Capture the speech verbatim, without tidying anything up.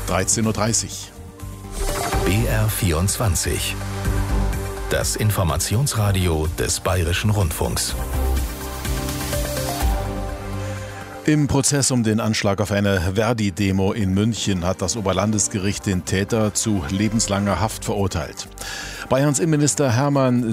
dreizehn Uhr dreißig. B R vierundzwanzig. Das Informationsradio des Bayerischen Rundfunks. Im Prozess um den Anschlag auf eine Verdi-Demo in München hat das Oberlandesgericht den Täter zu lebenslanger Haft verurteilt. Bayerns Innenminister Hermann